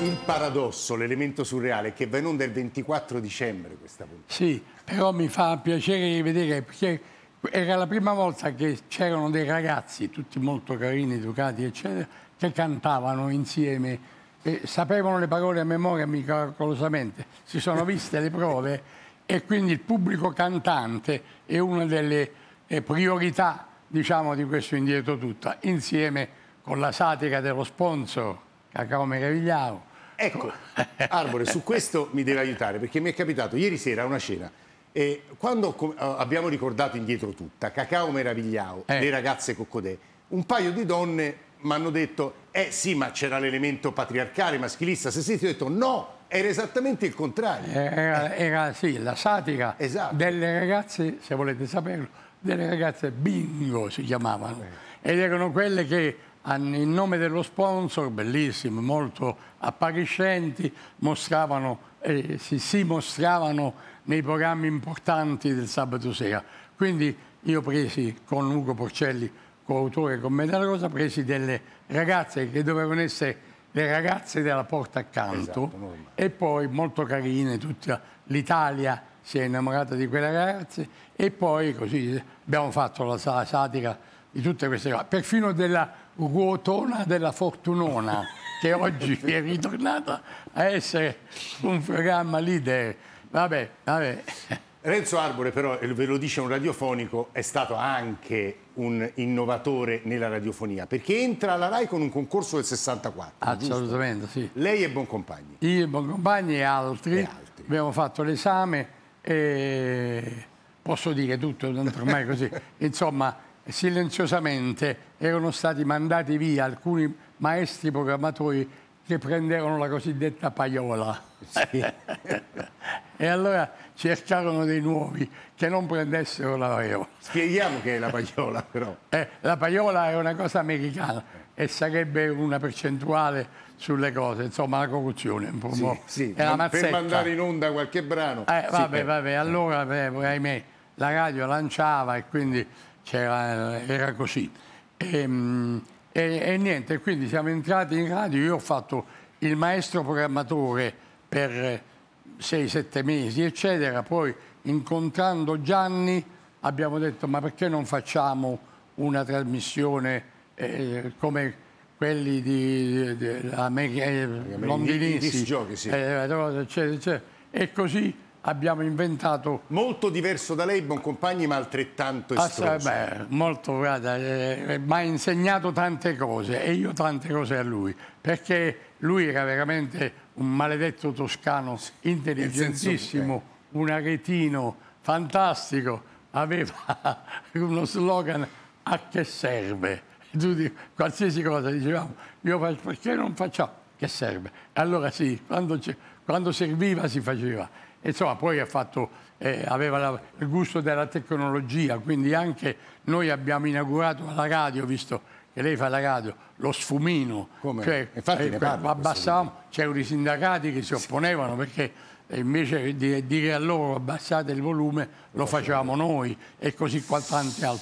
Il paradosso, l'elemento surreale è che va in onda il 24 dicembre questa puntata. Sì, però mi fa piacere vedere, perché era la prima volta che c'erano dei ragazzi, tutti molto carini, educati, eccetera, che cantavano insieme, sapevano le parole a memoria miracolosamente, si sono viste le prove e quindi il pubblico cantante è una delle priorità, diciamo, di questo Indietro Tutta, insieme con la satira dello sponsor, Cacao Meravigliao. Ecco, Arbore, su questo mi deve aiutare, perché mi è capitato ieri sera a una cena, e quando abbiamo ricordato Indietro Tutta, Cacao Meravigliao, le ragazze Coccodè, un paio di donne mi hanno detto sì, ma c'era l'elemento patriarcale, maschilista, sessista. Ho detto no, era esattamente il contrario. Era sì, la satira delle ragazze, se volete saperlo, delle ragazze bingo si chiamavano, ed erano quelle che in nome dello sponsor, bellissimo, molto appariscenti, mostravano, si mostravano nei programmi importanti del sabato sera. Quindi io presi con Ugo Porcelli, coautore con me della Rosa, presi delle ragazze che dovevano essere le ragazze della porta accanto, e poi molto carine, tutta l'Italia si è innamorata di quelle ragazze, e poi così abbiamo fatto la satira di tutte queste cose, perfino della ruotona della Fortunona, che oggi è ritornata a essere un programma leader. Vabbè. Renzo Arbore, però, ve lo dice un radiofonico, è stato anche un innovatore nella radiofonia, perché entra alla Rai con un concorso del 64. Assolutamente, giusto? sì. Lei e Boncompagni. Io e Boncompagni e altri. Abbiamo fatto l'esame e posso dire tutto, ormai così. Insomma, silenziosamente erano stati mandati via alcuni maestri programmatori che prendevano la cosiddetta paiola. Sì. E allora cercarono dei nuovi che non prendessero la paiola. Spieghiamo che è la paiola, però. La paiola è una cosa americana e sarebbe una percentuale sulle cose, insomma la corruzione un po'. Sì, è la mazzetta. Per mandare in onda qualche brano. Vabbè, allora ahimè, la radio lanciava e quindi era così. E niente, quindi siamo entrati in radio, io ho fatto il maestro programmatore per 6-7 mesi, eccetera. Poi, incontrando Gianni, abbiamo detto: ma perché non facciamo una trasmissione come quelli di londinesi, eccetera. E così abbiamo inventato... Molto diverso da lei, Boncompagni, ma altrettanto estroso. Molto, guarda, mi ha insegnato tante cose e io tante cose a lui, perché lui era veramente un maledetto toscano, intelligentissimo, un aretino fantastico, aveva uno slogan: a che serve? Tu qualsiasi cosa dicevamo, io faccio, perché non facciamo? Che serve? Allora sì, quando serviva si faceva. Insomma, poi aveva il gusto della tecnologia, quindi anche noi abbiamo inaugurato alla radio, visto che lei fa la radio, lo sfumino. Come? Cioè, infatti ne parlo, abbassavamo, c'erano i sindacati che si opponevano perché invece di dire a loro abbassate il volume, lo facevamo noi, e così tanti altri.